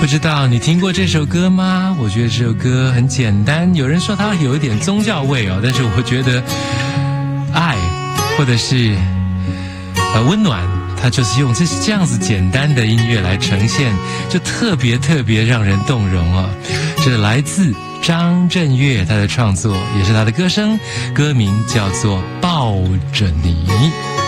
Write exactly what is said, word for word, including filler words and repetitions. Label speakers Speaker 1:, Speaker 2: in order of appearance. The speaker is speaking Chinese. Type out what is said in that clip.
Speaker 1: 不知道你听过这首歌吗？我觉得这首歌很简单，有人说它有一点宗教味哦，但是我觉得爱或者是呃温暖，它就是用这这样子简单的音乐来呈现，就特别特别让人动容哦。这是来自张震岳他的创作，也是他的歌声，歌名叫做《抱着你》。